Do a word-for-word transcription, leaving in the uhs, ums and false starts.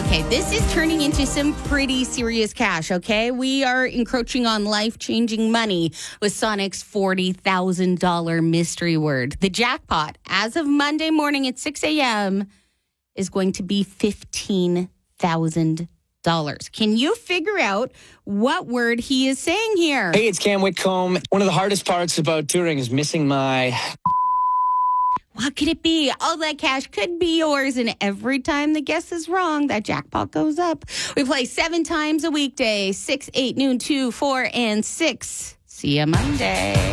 Okay, this is turning into some pretty serious cash, okay? We are encroaching on life-changing money with Sonic's forty thousand dollars mystery word. The jackpot, as of Monday morning at six a.m., is going to be fifteen thousand dollars. Can you figure out what word he is saying here? Hey, it's Cam Whitcomb. One of the hardest parts about touring is missing my... What could it be? All that cash could be yours, and every time the guess is wrong, that jackpot goes up. We play seven times a weekday, six, eight, noon, two, four, and six. See you Monday.